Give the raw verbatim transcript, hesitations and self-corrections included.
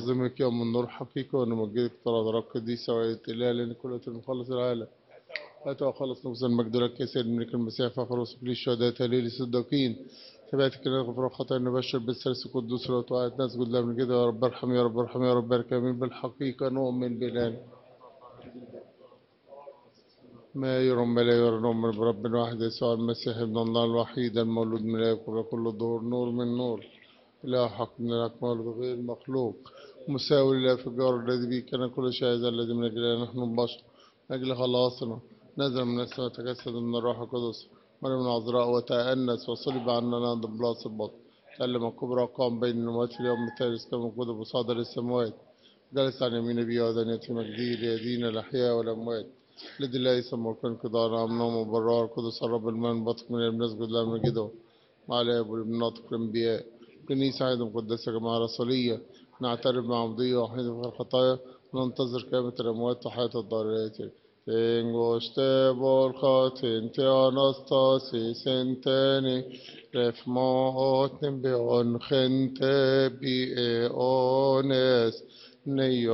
نعظمك يا أم النور حقيقة ونمجدك طلع درجة قديسة وآية الإله لأن كل مخلص العالم. أتى وخلص نفوس المجد لك يا سيد الملك المسيح فخر وصف لي الشهداء تهليل الصديقين تبعتك إلى غفر خطايا نبشر بالثالث القدوس والطاعات نسجد لها من كده يا رب ارحم يا رب ارحم يا رب بارك آمين. بالحقيقة نؤمن بالله ما يرم لا يرى نؤمن برب واحد يسوع المسيح ابن الله الوحيد المولود من الآب قبل كل الظهور نور من نور لا حق من الأكمال غير مخلوق مساوي لله في الجار الذي به كان كل شيء هذا الذي من أجله نحن البشر من أجل خلاصنا نزل من السماء تجسد من الروح القدس مريم العذراء وتأنس وصلب عننا عند بلاس البطن تألم الكبرى قام بين الأموات في اليوم الثالث كما موجود بصادر السماوات جلس عن يمين أبيه ودانية مجده ليدين الأحياء والأموات لدي الله يسمى الكون كدار أمنهم وبرار قدس الرب المن بطق من نسجد له من جده مع الآب والابن ناطق الأنبياء كنيسة عيد مقدسة جماعة رسولية نعترف بعمودية وحيدة في الخطايا وننتظر قيامة الأموات وحياة الضالات. Tengoste volkatin te anastasis enteni refmoten beon gente bi eones